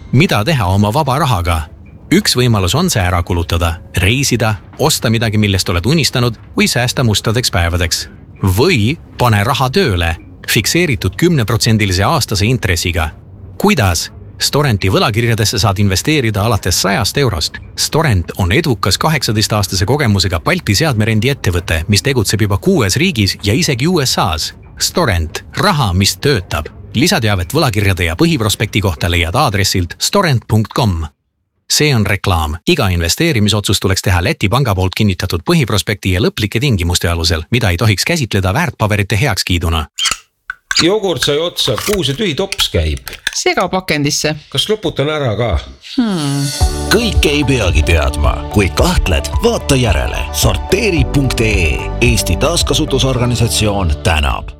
Mida teha oma vaba rahaga? Üks võimalus on see ära kulutada, reisida, osta midagi, millest oled unistanud või säästa mustadeks päevadeks. Või pane raha tööle, fikseeritud 10% aastase intressiga. Kuidas? Storenti võlakirjadesse saad investeerida alates 100 eurost. Storent on edukas 18-aastase kogemusega Balti seadmerendi ettevõte, mis tegutseb juba 6 riigis ja isegi USA's. Storent, raha, mis töötab. Lisateavet võlakirjade ja põhiprospekti kohta leiad aadressilt storent.com. See on reklaam. Iga investeerimisotsus tuleks teha Läti panga poolt kinnitatud põhiprospekti ja lõplike tingimuste alusel, mida ei tohiks käsitleda väärtpaberite heakskiiduna. Jogurt sai otsa, kuhu see tühi tops käib? Sega pakendisse. Kas loputan ära ka? Kõik ei peagi teadma. Kui kahtled, vaata järele. Sorteeri.ee. Eesti taaskasutusorganisatsioon tänab.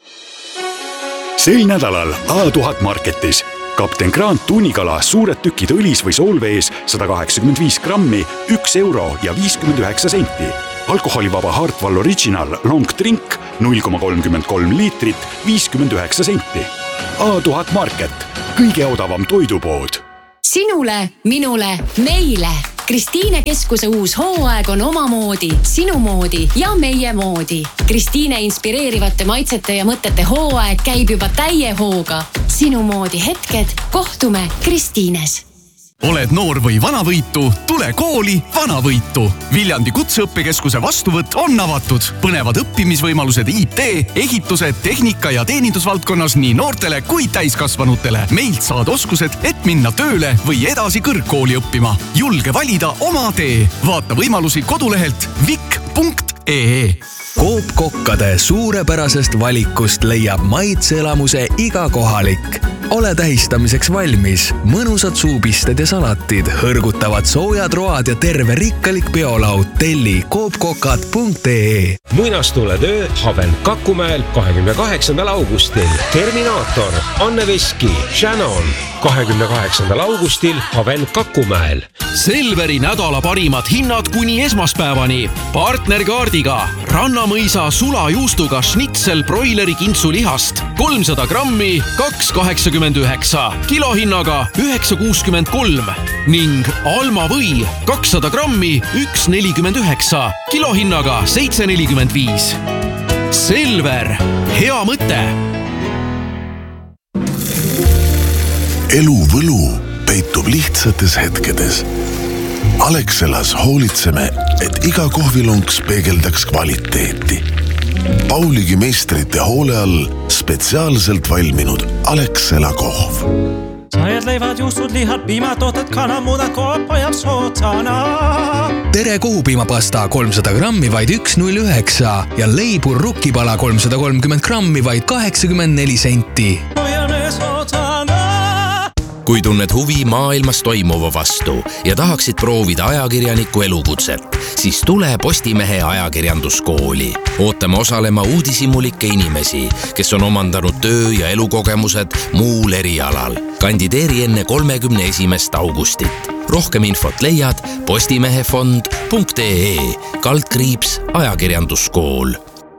Sel nädalal A1000 Marketis. Kapten Grant tuunikala suured tükid õlis või soolvees 185 grammi, 1 euro ja 59 senti. Alkoholivaba Hartwall Original Long Drink 0,33 liitrit, 59 senti. A1000 Market, kõige odavam toidupood. Sinule, minule, meile. Kristiine Keskuse uus hooaeg on omamoodi, sinu moodi ja meie moodi. Kristiine inspireerivate maitsete ja mõtete hooaeg käib juba täie hooga. Sinu moodi hetked, kohtume Kristiines. Oled noor või vanavõitu, tule kooli Vanavõitu. Viljandi kutseõppekeskuse vastuvõtt on avatud. Põnevad õppimisvõimalused IT, ehituse, tehnika ja teenindusvaldkonnas nii noortele kui täiskasvanutele. Meilt saad oskused, et minna tööle või edasi kõrgkooli õppima. Julge valida oma tee. Vaata võimalusi kodulehelt vik.ee. Coop Kokkade suurepärasest valikust leiab maitseelamuse iga kohalik. Ole tähistamiseks valmis. Mõnusad suupisted ja salatid, hõrgutavad soojad road ja terve rikkalik peolaud. Telli coopkokad.ee. Muinastuletöö Haven Kakumäel 28. augustil. Terminaator, Anne Veski, Shannon 28. augustil Haven Kakumäel. Selveri nädala parimad hinnad kuni esmaspäevani. Partnerkaardiga Rannamõisa sulajuustuga schnitzel broileri kintsulihast 300 grammi 2,89, kilohinnaga 9,63 ning Alma või 200 grammi 1,49, kilohinnaga 7,45. Selver, hea mõte! Elu võlu peitub lihtsates hetkedes. Alexelas hoolitseme, et iga kohvilonks peegeldaks kvaliteeti. Pauligi meistrite hoole all spetsiaalselt valminud Alexela kohv. Sajad leivad, juustud, lihad, piimatooted, kanamudad, koop ajab sootsana. Tere kohupiimapasta 300 grammi vaid 1,09 ja leibur rukkipala 330 grammi vaid 84 senti. Kui tunned huvi maailmas toimuva vastu ja tahaksid proovida ajakirjaniku elukutset, siis tule Postimehe ajakirjanduskooli. Ootame osalema uudishimulikke inimesi, kes on omandanud töö- ja elukogemused muul erialal. Kandideeri enne 31. augustit. Rohkem infot leiad postimehefond.ee /ajakirjanduskool.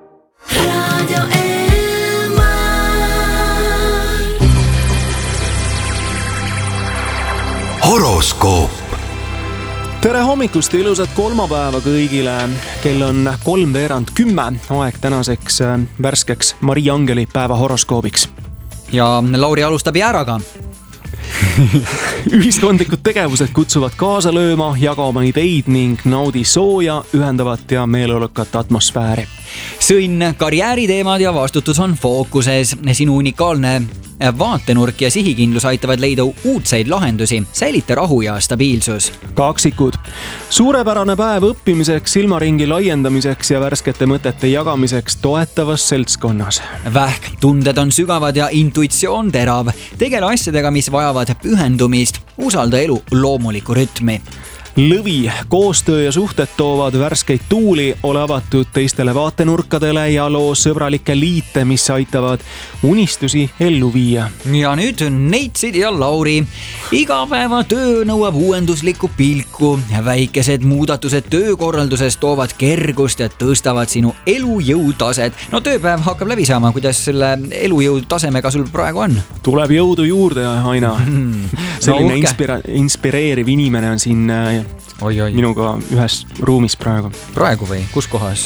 Horoskoop. Tere hommikust ja ilusat kolmapäeva kõigile. Kell on 3:10, aeg tänaseks värskeks Maria Angeli päeva horoskoobiks. Ja Lauri alustab jääraga. Ühiskondlikud tegevused kutsuvad kaasa lööma, jagama ideid ning naudi sooja, ühendavat ja meeleolukat atmosfääri. Sõnn, karjääriteemad ja vastutus on fookuses. Sinu unikaalne vaatenurk ja sihikindlus aitavad leida uudseid lahendusi. Säilita rahu ja stabiilsus. Kaksikud. Suurepärane päev õppimiseks, silmaringi laiendamiseks ja värskete mõtete jagamiseks toetavas seltskonnas. Vähk, tunded on sügavad ja intuitsioon terav. Tegele asjadega, mis vajavad pühendumist. Usalda elu loomulikku rütmi. Lõvi, koostöö ja suhted toovad värskeid tuuli, ole avatud teistele vaatenurkadele ja loo sõbralikke liite, mis aitavad unistusi ellu viia. Ja nüüd Neitsid ja Lauri. Igapäeva töö nõuab uuenduslikku pilku. Väikesed muudatused töökorralduses toovad kergust ja tõstavad sinu elujõutaset. No tööpäev hakkab läbi saama, kuidas selle elujõutasemega sul praegu on? Tuleb jõudu juurde aina. selline inspireeriv inimene on siin minuga ühes ruumis praegu. Praegu või? Kus kohas?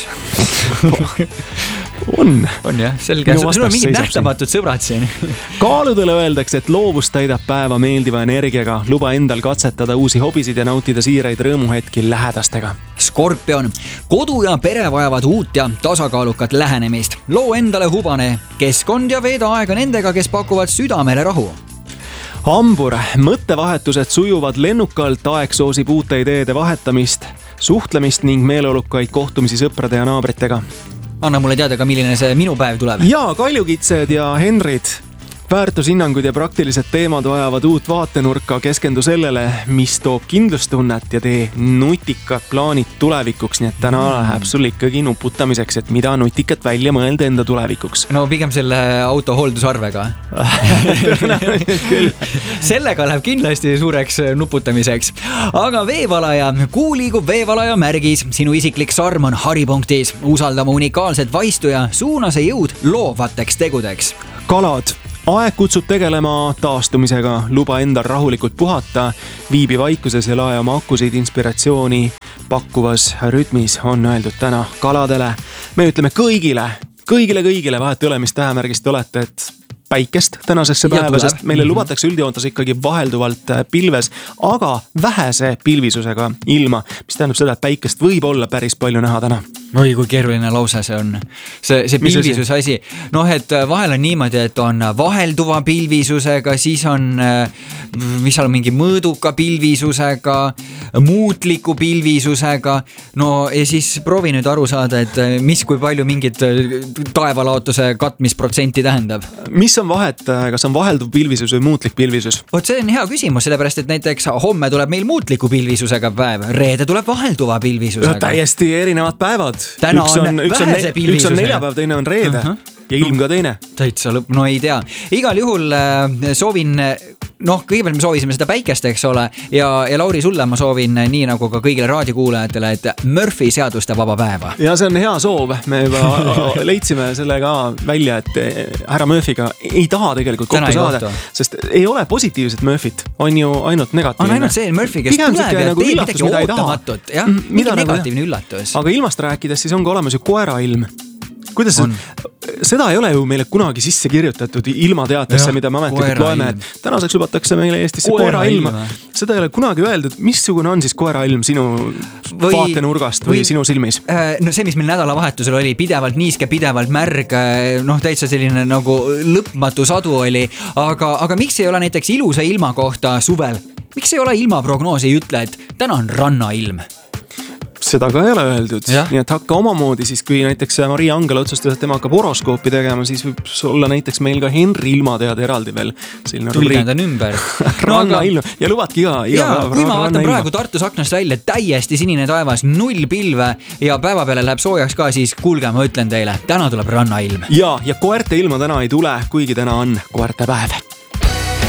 On jah, selge. Sul on mingid nähtamatud sõbrad siin. Kaaludele öeldakse, et loovus täidab päeva meeldiva energiaga. Luba endal katsetada uusi hobisid ja nautida siiraid rõõmuhetki lähedastega. Skorpion. Kodu ja pere vajavad uut ja tasakaalukat lähenemist. Loo endale hubane keskkond ja veeda aega nendega, kes pakuvad südamele rahu. Hambur. Mõttevahetused sujuvad lennukalt, aeg soosib uute ideede vahetamist, suhtlemist ning meeleolukaid kohtumisi sõprade ja naabritega. Anna mulle teada ka, milline see minu päev tuleb. Ja kaljukitsed ja Henrid. Väärtushinnangud ja praktilised teemad vajavad uut vaatenurka, keskendu sellele, mis toob kindlustunnet ja tee nutikad plaanid tulevikuks, nii et täna läheb sul ikkagi nuputamiseks, et mida nutikat välja mõelda enda tulevikuks. No pigem selle auto hooldusarvega. Sellega läheb kindlasti suureks nuputamiseks. Aga veevalaja, kuu liigub veevalaja märgis, sinu isiklik sarm on haripunktis, usaldama unikaalset vaistu ja suuna see jõud loovateks tegudeks. Kalad. Aeg kutsub tegelema taastumisega, luba endal rahulikult puhata, viibi vaikuses ja lae oma akusid inspiratsiooni pakkuvas rütmis, on öeldud täna kaladele. Me ütleme kõigile, vahet ei ole, mis tähemärgist olete, et päikest tänasesse päeva, sest meile lubatakse üldjoontes ikkagi vahelduvalt pilves, aga vähese pilvisusega ilma, mis tähendab seda, et päikest võib olla päris palju näha täna. Oi, kui keeruline lause see on. See pilvisuse asi. Noh, et vahel on niimoodi, et on vahelduva pilvisusega, siis on mis on mingi mõõduka pilvisusega, muutliku pilvisusega. No ja siis proovi nüüd aru saada, et mis kui palju mingit taevalaotuse katmisprotsenti tähendab. Mis on vahet, kas on vahelduv pilvisus või muutlik pilvisus? Vot see on hea küsimus, sellepärast et näiteks homme tuleb meil muutliku pilvisusega päev, reede tuleb vahelduva pilvisusega. Täiesti erinevad päevad. Täna on vähese pilvisusega. Üks on neljapäev, teine on reede ja ilm ka teine. Täitsa lõpp, no ei tea. Igal juhul soovin, kõigepealt me soovisime seda päikest, eks ole, ja Lauri, sulle ma soovin nii nagu ka kõigile raadiokuulajatele, et Murphy seaduste vaba päeva. Ja see on hea soov, me juba leidsime selle ka välja, et härra Murphyga ei taha tegelikult kokku saada, sest ei ole positiivset Murphyt, on ju ainult negatiivne. On ainult see Murphy, kes tuleb ja teeb midagi ootamatut, jah, mingi negatiivne üllatus. Aga ilmast rääkides, siis on ka olemas ju koera ilm. Kuidas seda ei ole ju meile kunagi sisse kirjutatud ilmateatesse, mida me ametlikult loeme, et tänaseks lubatakse meile Eestisse koera ilma. Seda ei ole kunagi öeldud, missugune on siis koera ilm sinu vaatenurgast või sinu silmis? No see, mis meil nädalavahetusel oli, pidevalt niiske, pidevalt märg, täitsa selline nagu lõpmatu sadu oli, aga miks ei ole näiteks ilusa ilma kohta suvel? Miks ei ole ilmaprognoosi ei ütle, et täna on rannailm? Seda ka ei ole öeldud, nii et hakka omamoodi siis, kui näiteks Maria Angela otsustas, et tema hakkab horoskoopi tegema, siis võib olla näiteks meil ka Henri ilmatead eraldi veel. Tulgendan ümber. Ranna ilm ja lubadki iga kui ma vaatan praegu Tartus aknast välja, täiesti sinine taevas, 0 pilve ja päeva peale läheb soojaks ka, siis kuulge, ma ütlen teile, täna tuleb ranna ilm. Ja koerte ilma täna ei tule, kuigi täna on koerte päev.